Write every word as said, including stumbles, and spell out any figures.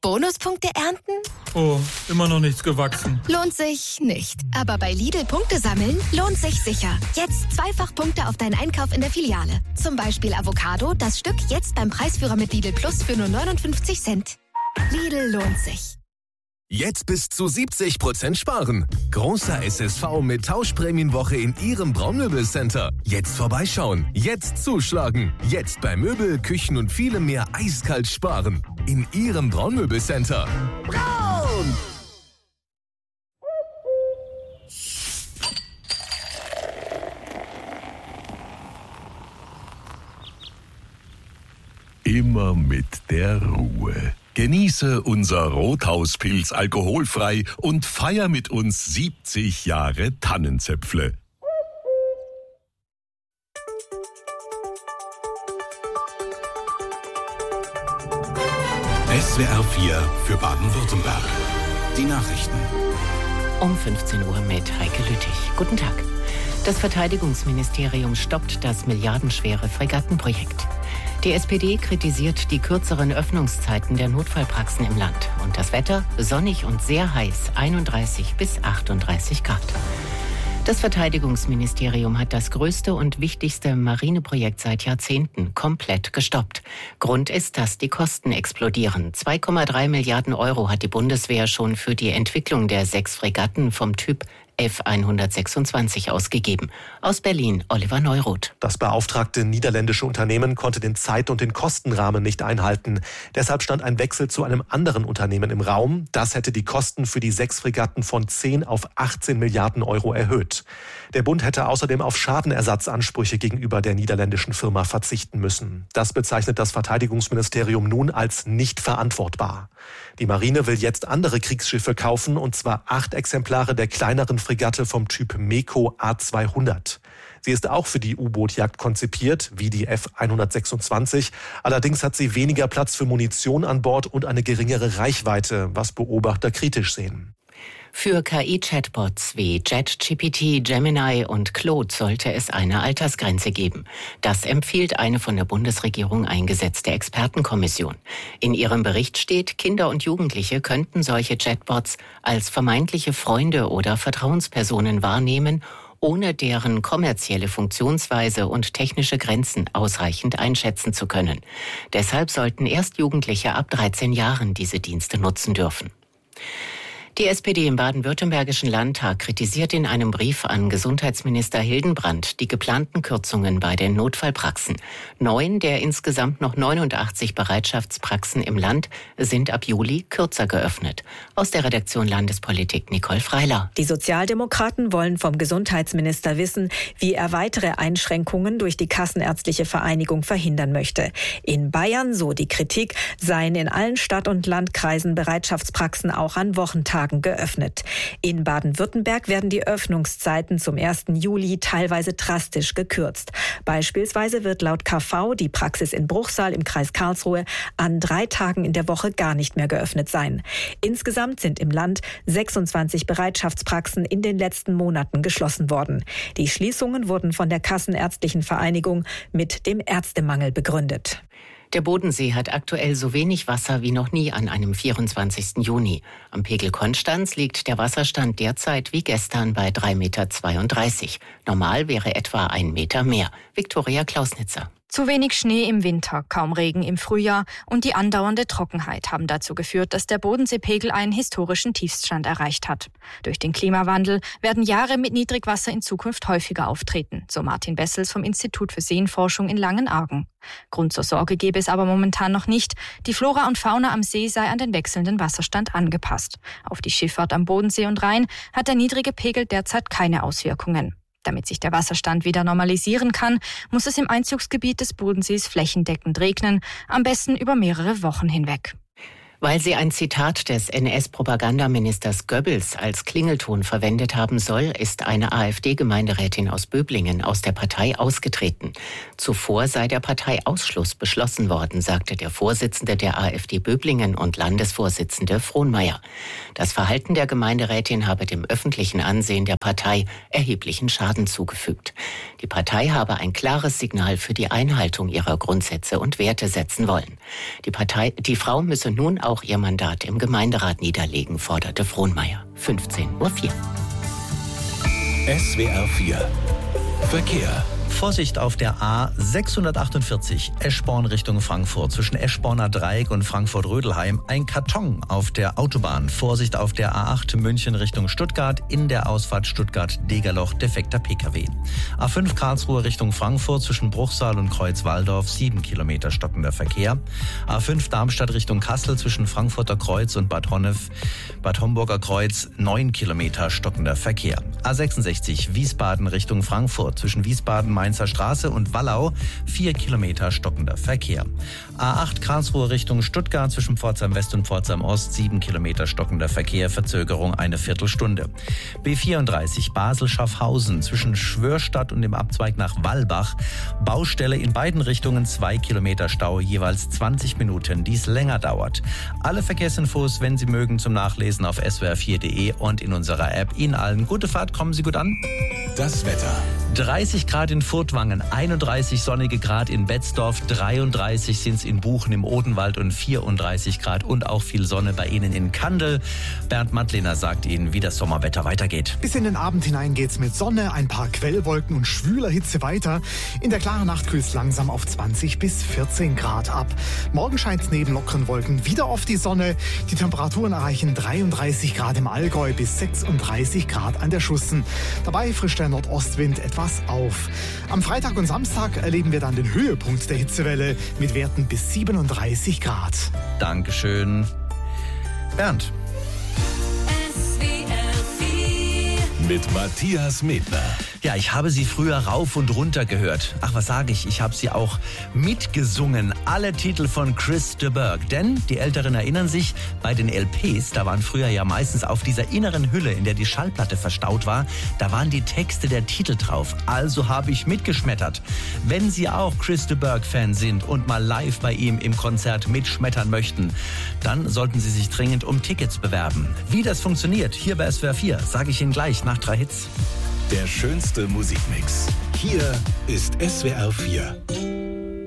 Bonuspunkte ernten? Oh, immer noch nichts gewachsen. Lohnt sich nicht. Aber bei Lidl Punkte sammeln lohnt sich sicher. Jetzt zweifach Punkte auf deinen Einkauf in der Filiale. Zum Beispiel Avocado, das Stück jetzt beim Preisführer mit Lidl Plus für nur neunundfünfzig Cent. Lidl lohnt sich. Jetzt bis zu siebzig Prozent sparen. Großer S S V mit Tauschprämienwoche in Ihrem Braunmöbelcenter. Jetzt vorbeischauen, jetzt zuschlagen. Jetzt bei Möbel, Küchen und vielem mehr eiskalt sparen. In Ihrem Braunmöbelcenter. Braun! Immer mit der Ruhe. Genieße unser Rothauspilz alkoholfrei und feier mit uns siebzig Jahre Tannenzäpfle. S W R vier für Baden-Württemberg. Die Nachrichten. Um fünfzehn Uhr mit Heike Lüttich. Guten Tag. Das Verteidigungsministerium stoppt das milliardenschwere Fregattenprojekt. Die S P D kritisiert die kürzeren Öffnungszeiten der Notfallpraxen im Land. Und das Wetter sonnig und sehr heiß, einunddreißig bis achtunddreißig Grad. Das Verteidigungsministerium hat das größte und wichtigste Marineprojekt seit Jahrzehnten komplett gestoppt. Grund ist, dass die Kosten explodieren. zwei Komma drei Milliarden Euro hat die Bundeswehr schon für die Entwicklung der sechs Fregatten vom Typ F hundertsechsundzwanzig ausgegeben. Aus Berlin, Oliver Neuroth. Das beauftragte niederländische Unternehmen konnte den Zeit- und den Kostenrahmen nicht einhalten. Deshalb stand ein Wechsel zu einem anderen Unternehmen im Raum. Das hätte die Kosten für die sechs Fregatten von zehn auf achtzehn Milliarden Euro erhöht. Der Bund hätte außerdem auf Schadenersatzansprüche gegenüber der niederländischen Firma verzichten müssen. Das bezeichnet das Verteidigungsministerium nun als nicht verantwortbar. Die Marine will jetzt andere Kriegsschiffe kaufen, und zwar acht Exemplare der kleineren Fregatte vom Typ MEKO A zweihundert. Sie ist auch für die U-Boot-Jagd konzipiert, wie die F hundertsechsundzwanzig. Allerdings hat sie weniger Platz für Munition an Bord und eine geringere Reichweite, was Beobachter kritisch sehen. Für K I-Chatbots wie ChatGPT, Gemini und Claude sollte es eine Altersgrenze geben. Das empfiehlt eine von der Bundesregierung eingesetzte Expertenkommission. In ihrem Bericht steht, Kinder und Jugendliche könnten solche Chatbots als vermeintliche Freunde oder Vertrauenspersonen wahrnehmen, ohne deren kommerzielle Funktionsweise und technische Grenzen ausreichend einschätzen zu können. Deshalb sollten erst Jugendliche ab dreizehn Jahren diese Dienste nutzen dürfen. Die S P D im baden-württembergischen Landtag kritisiert in einem Brief an Gesundheitsminister Hildenbrand die geplanten Kürzungen bei den Notfallpraxen. Neun der insgesamt noch neunundachtzig Bereitschaftspraxen im Land sind ab Juli kürzer geöffnet. Aus der Redaktion Landespolitik Nicole Freiler. Die Sozialdemokraten wollen vom Gesundheitsminister wissen, wie er weitere Einschränkungen durch die Kassenärztliche Vereinigung verhindern möchte. In Bayern, so die Kritik, seien in allen Stadt- und Landkreisen Bereitschaftspraxen auch an Wochentagen geöffnet. In Baden-Württemberg werden die Öffnungszeiten zum ersten Juli teilweise drastisch gekürzt. Beispielsweise wird laut K V die Praxis in Bruchsal im Kreis Karlsruhe an drei Tagen in der Woche gar nicht mehr geöffnet sein. Insgesamt sind im Land sechsundzwanzig Bereitschaftspraxen in den letzten Monaten geschlossen worden. Die Schließungen wurden von der Kassenärztlichen Vereinigung mit dem Ärztemangel begründet. Der Bodensee hat aktuell so wenig Wasser wie noch nie an einem vierundzwanzigsten Juni. Am Pegel Konstanz liegt der Wasserstand derzeit wie gestern bei drei Komma zweiunddreißig Meter. Normal wäre etwa ein Meter mehr. Viktoria Klausnitzer. Zu wenig Schnee im Winter, kaum Regen im Frühjahr und die andauernde Trockenheit haben dazu geführt, dass der Bodenseepegel einen historischen Tiefststand erreicht hat. Durch den Klimawandel werden Jahre mit Niedrigwasser in Zukunft häufiger auftreten, so Martin Bessels vom Institut für Seenforschung in Langenargen. Grund zur Sorge gebe es aber momentan noch nicht. Die Flora und Fauna am See sei an den wechselnden Wasserstand angepasst. Auf die Schifffahrt am Bodensee und Rhein hat der niedrige Pegel derzeit keine Auswirkungen. Damit sich der Wasserstand wieder normalisieren kann, muss es im Einzugsgebiet des Bodensees flächendeckend regnen, am besten über mehrere Wochen hinweg. Weil sie ein Zitat des N S-Propagandaministers Goebbels als Klingelton verwendet haben soll, ist eine AfD-Gemeinderätin aus Böblingen aus der Partei ausgetreten. Zuvor sei der Parteiausschluss beschlossen worden, sagte der Vorsitzende der AfD Böblingen und Landesvorsitzende Frohnmeier. Das Verhalten der Gemeinderätin habe dem öffentlichen Ansehen der Partei erheblichen Schaden zugefügt. Die Partei habe ein klares Signal für die Einhaltung ihrer Grundsätze und Werte setzen wollen. Die Partei, die Frau müsse nun auch ihr Mandat im Gemeinderat niederlegen, forderte Frohnmeier. fünfzehn Uhr vier. S W R vier Verkehr. Vorsicht auf der A sechshundertachtundvierzig, Eschborn Richtung Frankfurt. Zwischen Eschborner Dreieck und Frankfurt-Rödelheim ein Karton auf der Autobahn. Vorsicht auf der A acht München Richtung Stuttgart. In der Ausfahrt Stuttgart-Degerloch defekter P K W. A fünf Karlsruhe Richtung Frankfurt. Zwischen Bruchsal und Kreuz-Walldorf sieben Kilometer stockender Verkehr. A fünf Darmstadt Richtung Kassel. Zwischen Frankfurter Kreuz und Bad Honnef, Bad Homburger Kreuz neun Kilometer stockender Verkehr. A sechsundsechzig Wiesbaden Richtung Frankfurt. Zwischen Wiesbaden Mainzer Straße und Wallau vier Kilometer stockender Verkehr. A acht Karlsruhe Richtung Stuttgart zwischen Pforzheim West und Pforzheim Ost sieben Kilometer stockender Verkehr, Verzögerung eine Viertelstunde. B vierunddreißig Basel-Schaffhausen zwischen Schwörstadt und dem Abzweig nach Wallbach. Baustelle in beiden Richtungen, zwei Kilometer Stau, jeweils zwanzig Minuten, dies länger dauert. Alle Verkehrsinfos, wenn Sie mögen, zum Nachlesen auf s w r vier punkt de und in unserer App. Ihnen allen gute Fahrt, kommen Sie gut an. Das Wetter. dreißig Grad in Furtwangen, einunddreißig sonnige Grad in Betzdorf, dreiunddreißig sind es in Buchen im Odenwald und vierunddreißig Grad und auch viel Sonne bei Ihnen in Kandel. Bernd Mattliner sagt Ihnen, wie das Sommerwetter weitergeht. Bis in den Abend hinein geht's mit Sonne, ein paar Quellwolken und schwüler Hitze weiter. In der klaren Nacht kühlt's langsam auf zwanzig bis vierzehn Grad ab. Morgen scheint's neben lockeren Wolken wieder auf die Sonne. Die Temperaturen erreichen dreiunddreißig Grad im Allgäu bis sechsunddreißig Grad an der Schussen. Dabei frischt der Nordostwind etwas auf. Am Freitag und Samstag erleben wir dann den Höhepunkt der Hitzewelle mit Werten bis siebenunddreißig Grad. Dankeschön, Bernd. Mit Matthias Medner. Ja, ich habe sie früher rauf und runter gehört. Ach, was sage ich? Ich habe sie auch mitgesungen. Alle Titel von Chris de Burgh. Denn, die Älteren erinnern sich, bei den L Ps, da waren früher ja meistens auf dieser inneren Hülle, in der die Schallplatte verstaut war, da waren die Texte der Titel drauf. Also habe ich mitgeschmettert. Wenn Sie auch Chris de Burgh-Fan sind und mal live bei ihm im Konzert mitschmettern möchten, dann sollten Sie sich dringend um Tickets bewerben. Wie das funktioniert, hier bei S W R vier, sage ich Ihnen gleich nach drei Hits. Der schönste Musikmix. Hier ist S W R vier.